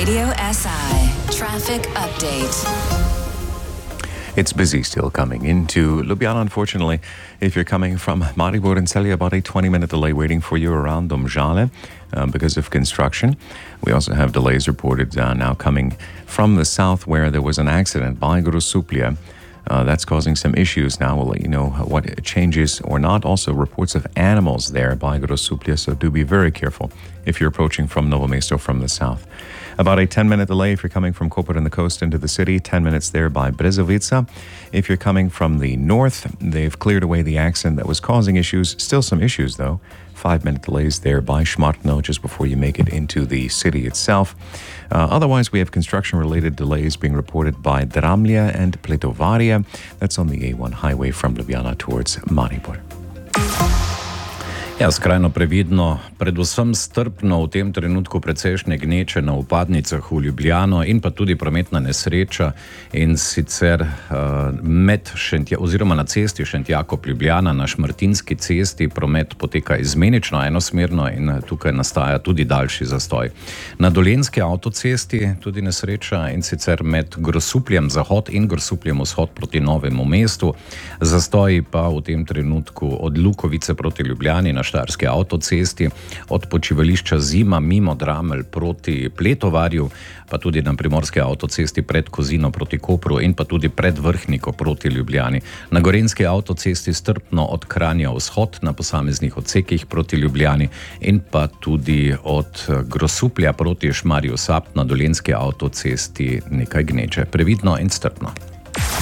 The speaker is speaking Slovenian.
Radio SI Traffic Update. It's busy still coming into Ljubljana, unfortunately. If you're coming from Maribor and Celje, about a 20-minute delay waiting for you around Domžale because of construction. We also have delays reported now coming from the south where there was an accident by Grosuplje. That's causing some issues now. We'll let you know what changes or not. Also reports of animals there by Grosuplje, so do be very careful if you're approaching from Novo Mesto from the south. About a 10-minute delay if you're coming from Koper and the coast into the city, 10 minutes there by Brezovica. If you're coming from the north, they've cleared away the accident that was causing issues. Still some issues though. 5-minute delays there by Šmartno just before you make it into the city itself. Otherwise, we have construction-related delays being reported by Dramlje and Pletovarje. That's on the A1 highway from Ljubljana towards Maribor. Ja, skrajno previdno, predvsem strpno v tem trenutku precejšnje gneče na vpadnicah v Ljubljano in pa tudi prometna nesreča in sicer oziroma na cesti Šentjakov-Ljubljana na Šmartinski cesti promet poteka izmenično enosmerno in tukaj nastaja tudi daljši zastoj. Na Dolenjski avtocesti tudi nesreča in sicer med Grosupljem zahod in Grosupljem vzhod proti Novemu mestu. Zastoji pa v tem trenutku od Lukovice proti Ljubljani na Štajerski avtocesti, od počivališča Zima mimo Dramelj proti Pletovarju, pa tudi na Primorski avtocesti pred Kozino proti Kopru in pa tudi pred Vrhniko proti Ljubljani. Na Gorenjski avtocesti strpno od Kranja vzhod na posameznih odsekih proti Ljubljani in pa tudi od Grosuplja proti Šmarju Sapt na Dolenjski avtocesti nekaj gneče. Previdno in strpno.